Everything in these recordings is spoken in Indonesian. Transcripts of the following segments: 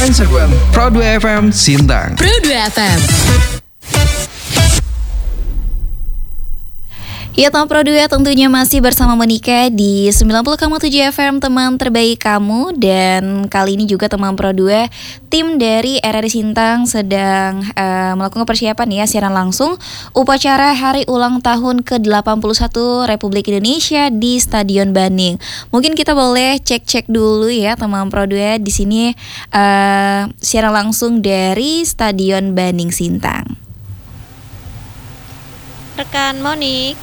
Instagram Pro2FM Sintang. Pro2FM. Ya, teman Pro2 tentunya masih bersama Monica di 90,7 FM, teman terbaik kamu. Dan kali ini juga teman Pro2, tim dari RRI Sintang sedang melakukan persiapan ya, siaran langsung upacara hari ulang tahun ke-81 Republik Indonesia di Stadion Baning. Mungkin kita boleh cek-cek dulu ya teman Pro2 di sini siaran langsung dari Stadion Baning Sintang. Rekan Monik.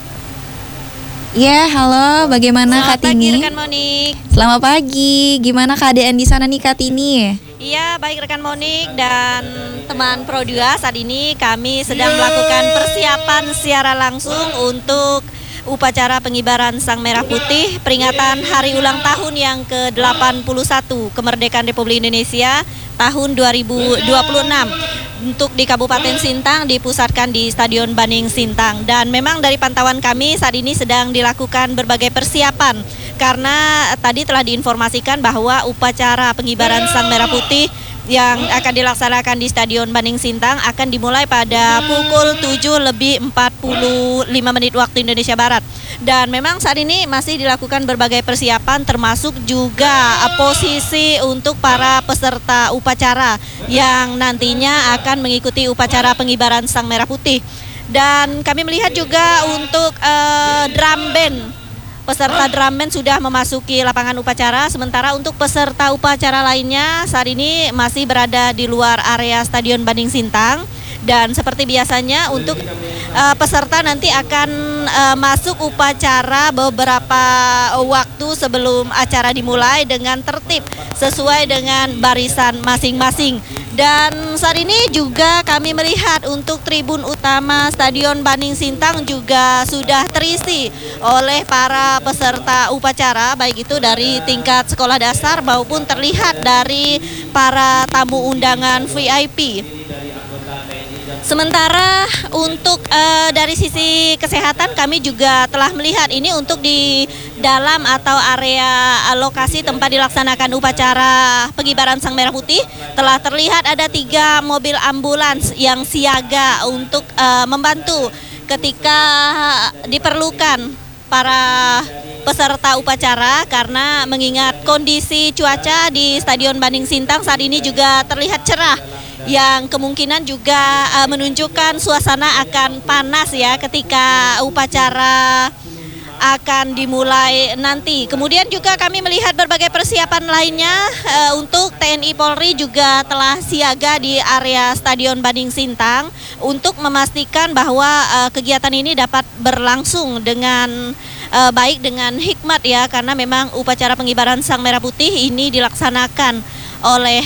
Ya, halo, bagaimana Selamat Kartini? pagi rekan Monik. Selamat pagi, gimana keadaan di sana nih Kartini? Iya, baik rekan Monik dan teman Pro2. Saat ini kami sedang melakukan persiapan secara langsung untuk upacara pengibaran Sang Merah Putih peringatan hari ulang tahun yang ke-81 Kemerdekaan Republik Indonesia tahun 2026. Untuk di Kabupaten Sintang dipusatkan di Stadion Baning Sintang. Dan memang dari pantauan kami saat ini sedang dilakukan berbagai persiapan karena tadi telah diinformasikan bahwa upacara pengibaran Sang Merah Putih yang akan dilaksanakan di Stadion Baning Sintang akan dimulai pada pukul 7:45 waktu Indonesia Barat. Dan memang saat ini masih dilakukan berbagai persiapan termasuk juga posisi untuk para peserta upacara yang nantinya akan mengikuti upacara pengibaran Sang Merah Putih. Dan kami melihat juga untuk drum band. Peserta drum band sudah memasuki lapangan upacara, sementara untuk peserta upacara lainnya saat ini masih berada di luar area Stadion Baning Sintang. Dan seperti biasanya untuk peserta nanti akan masuk upacara beberapa waktu sebelum acara dimulai dengan tertib sesuai dengan barisan masing-masing. Dan saat ini juga kami melihat untuk tribun utama Stadion Baning Sintang juga sudah terisi oleh para peserta upacara, baik itu dari tingkat sekolah dasar maupun terlihat dari para tamu undangan VIP. Sementara untuk dari sisi kesehatan kami juga telah melihat ini untuk di dalam atau area lokasi tempat dilaksanakan upacara pengibaran Sang Merah Putih telah terlihat ada 3 mobil ambulans yang siaga untuk membantu ketika diperlukan para peserta upacara karena mengingat kondisi cuaca di Stadion Baning Sintang saat ini juga terlihat cerah, yang kemungkinan juga menunjukkan suasana akan panas ya ketika upacara akan dimulai nanti. Kemudian juga kami melihat berbagai persiapan lainnya untuk TNI Polri juga telah siaga di area Stadion Baning Sintang untuk memastikan bahwa kegiatan ini dapat berlangsung dengan baik, dengan hikmat ya, karena memang upacara pengibaran Sang Merah Putih ini dilaksanakan oleh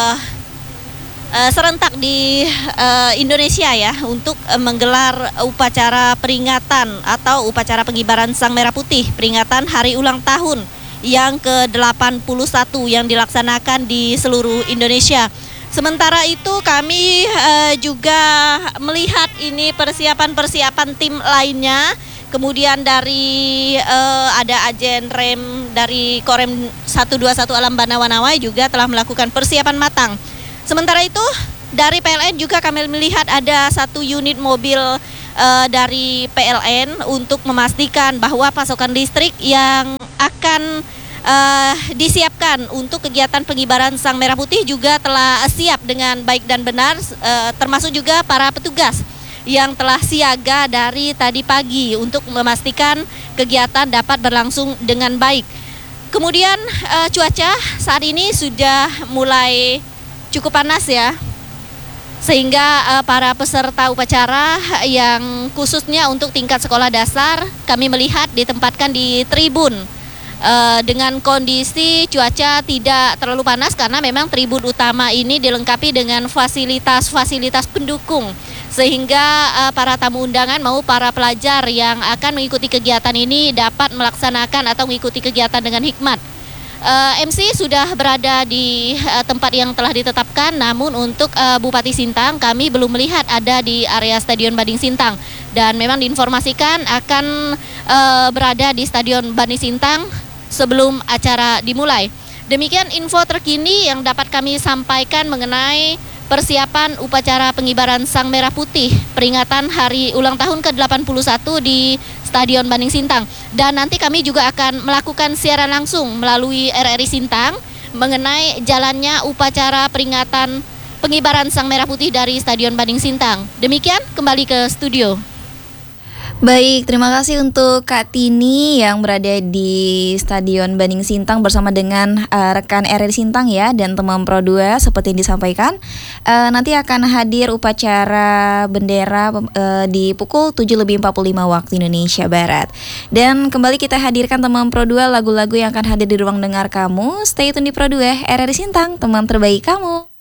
serentak di Indonesia ya untuk menggelar upacara peringatan atau upacara pengibaran Sang Merah Putih peringatan hari ulang tahun yang ke-81 yang dilaksanakan di seluruh Indonesia. Sementara itu kami juga melihat ini persiapan-persiapan tim lainnya. Kemudian dari ada ajen rem dari Korem 121 Alam Banawanawai juga telah melakukan persiapan matang. Sementara itu dari PLN juga kami melihat ada 1 unit mobil dari PLN untuk memastikan bahwa pasokan listrik yang akan disiapkan untuk kegiatan pengibaran Sang Merah Putih juga telah siap dengan baik dan benar, termasuk juga para petugas yang telah siaga dari tadi pagi untuk memastikan kegiatan dapat berlangsung dengan baik. Kemudian cuaca saat ini sudah mulai cukup panas ya, sehingga para peserta upacara yang khususnya untuk tingkat sekolah dasar kami melihat ditempatkan di tribun dengan kondisi cuaca tidak terlalu panas karena memang tribun utama ini dilengkapi dengan fasilitas-fasilitas pendukung, sehingga para tamu undangan maupun para pelajar yang akan mengikuti kegiatan ini dapat melaksanakan atau mengikuti kegiatan dengan hikmat. MC sudah berada di tempat yang telah ditetapkan, namun untuk Bupati Sintang kami belum melihat ada di area Stadion Baning Sintang, dan memang diinformasikan akan berada di Stadion Baning Sintang sebelum acara dimulai. Demikian info terkini yang dapat kami sampaikan mengenai persiapan upacara pengibaran Sang Merah Putih peringatan hari ulang tahun ke-81 di Stadion Banding Sintang. Dan nanti kami juga akan melakukan siaran langsung melalui RRI Sintang mengenai jalannya upacara peringatan pengibaran Sang Merah Putih dari Stadion Banding Sintang. Demikian, kembali ke studio. Baik, terima kasih untuk Kak Tini yang berada di Stadion Banding Sintang bersama dengan rekan RRI Sintang ya dan teman Pro 2 seperti yang disampaikan. Nanti akan hadir upacara bendera di pukul 7.45 waktu Indonesia Barat. Dan kembali kita hadirkan teman Pro 2 lagu-lagu yang akan hadir di ruang dengar kamu. Stay tune di Pro 2 RRI Sintang, teman terbaik kamu.